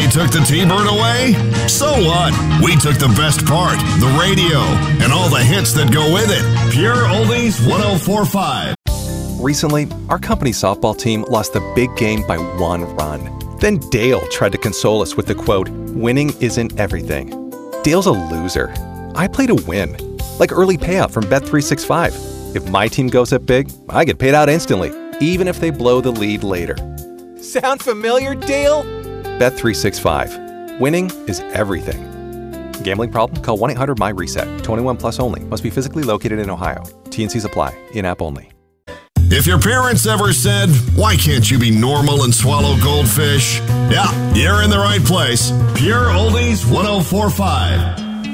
took the T-Bird away? So what? We took the best part, the radio, and all the hits that go with it. Pure Oldies 104.5. Recently, our company softball team lost the big game by 1 run. Then Dale tried to console us with the quote, "Winning isn't everything." Dale's a loser. I play to win. Like early payout from Bet365. If my team goes up big, I get paid out instantly, even if they blow the lead later. Sound familiar, Dale? Bet365. Winning is everything. Gambling problem? Call 1-800-MY-RESET. 21 plus only. Must be physically located in Ohio. T&Cs apply. In-app only. If your parents ever said, "Why can't you be normal and swallow goldfish?" Yeah, you're in the right place. Pure Oldies 104.5.